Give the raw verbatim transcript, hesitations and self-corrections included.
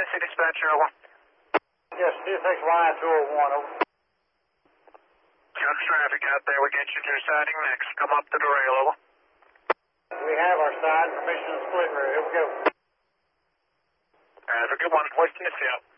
Tennessee dispatcher, over. Yes, C six Y two oh one, over. Jux traffic out there, we get you to your siding next. Come up to the rail, over. We have our side, permission to split rail. Here we go. Have a good one. West Tennessee out.